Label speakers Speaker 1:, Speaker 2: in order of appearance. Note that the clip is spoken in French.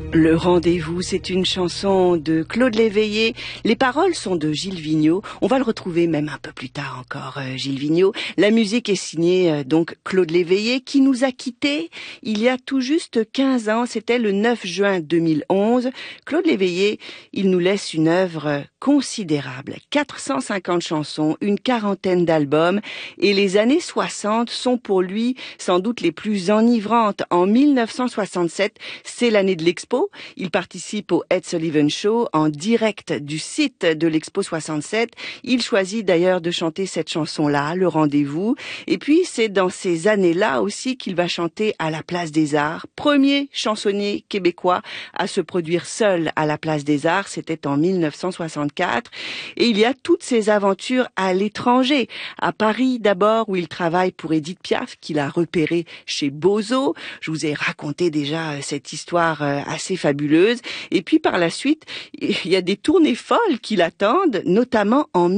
Speaker 1: Le rendez-vous, c'est une chanson de Claude Léveillé. Les paroles sont de Gilles Vigneault. On va le retrouver même un peu plus tard encore, Gilles Vigneault. La musique est signée donc Claude Léveillé, qui nous a quittés il y a tout juste 15 ans. C'était le 9 juin 2011. Claude Léveillé, il nous laisse une œuvre considérable. 450 chansons, une quarantaine d'albums. Et les années 60 sont pour lui sans doute les plus enivrantes. En 1967, c'est l'année de l'Expo. Il participe au Ed Sullivan Show en direct du site de l'Expo 67. Il choisit d'ailleurs de chanter cette chanson-là, Le Rendez-vous. Et puis, c'est dans ces années-là aussi qu'il va chanter à la Place des Arts. Premier chansonnier québécois à se produire seul à la Place des Arts. C'était en 1964. Et il y a toutes ses aventures à l'étranger. À Paris d'abord, où il travaille pour Édith Piaf, qu'il a repéré chez Bozo. Je vous ai raconté déjà cette histoire assez fabuleuse. Et puis par la suite, il y a des tournées folles qui l'attendent, notamment en